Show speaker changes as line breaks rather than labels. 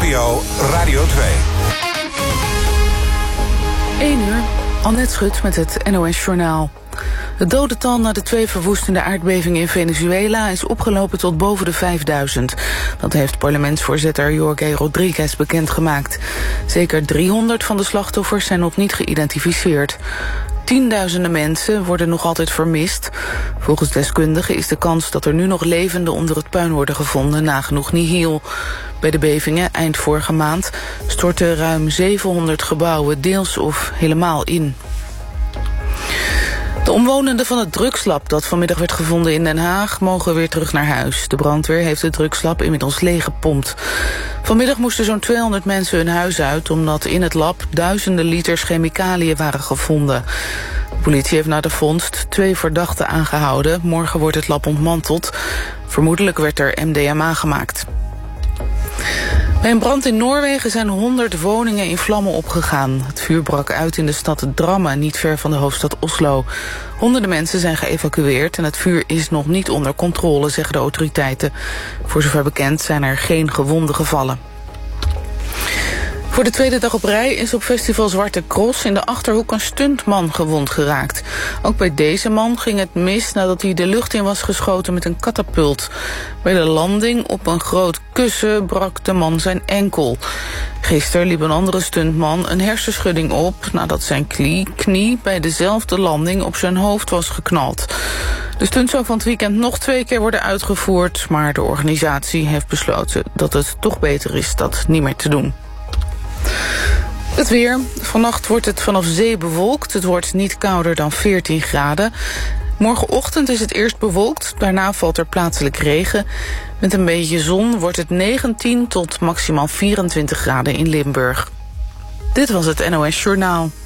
NPO Radio 2.
1 uur, Annette Schut met het NOS-journaal. Het dodental na de 2 verwoestende aardbevingen in Venezuela is opgelopen tot boven de 5000. Dat heeft parlementsvoorzitter Jorge Rodriguez bekendgemaakt. Zeker 300 van de slachtoffers zijn nog niet geïdentificeerd. Tienduizenden mensen worden nog altijd vermist. Volgens deskundigen is de kans dat er nu nog levenden onder het puin worden gevonden nagenoeg nihil. Bij de bevingen eind vorige maand stortten ruim 700 gebouwen deels of helemaal in. De omwonenden van het drugslab dat vanmiddag werd gevonden in Den Haag mogen weer terug naar huis. De brandweer heeft het drugslab inmiddels leeggepompt. Vanmiddag moesten zo'n 200 mensen hun huis uit omdat in het lab duizenden liters chemicaliën waren gevonden. De politie heeft na de vondst 2 verdachten aangehouden. Morgen wordt het lab ontmanteld. Vermoedelijk werd er MDMA gemaakt. Bij een brand in Noorwegen zijn 100 woningen in vlammen opgegaan. Het vuur brak uit in de stad Drammen, niet ver van de hoofdstad Oslo. Honderden mensen zijn geëvacueerd en het vuur is nog niet onder controle, zeggen de autoriteiten. Voor zover bekend zijn er geen gewonden gevallen. Voor de tweede dag op rij is op festival Zwarte Cross in de Achterhoek een stuntman gewond geraakt. Ook bij deze man ging het mis nadat hij de lucht in was geschoten met een katapult. Bij de landing op een groot kussen brak de man zijn enkel. Gisteren liep een andere stuntman een hersenschudding op nadat zijn knie bij dezelfde landing op zijn hoofd was geknald. De stunt zou van het weekend nog 2 keer worden uitgevoerd, maar de organisatie heeft besloten dat het toch beter is dat niet meer te doen. Het weer. Vannacht wordt het vanaf zee bewolkt. Het wordt niet kouder dan 14 graden. Morgenochtend is het eerst bewolkt. Daarna valt er plaatselijk regen. Met een beetje zon wordt het 19 tot maximaal 24 graden in Limburg. Dit was het NOS Journaal.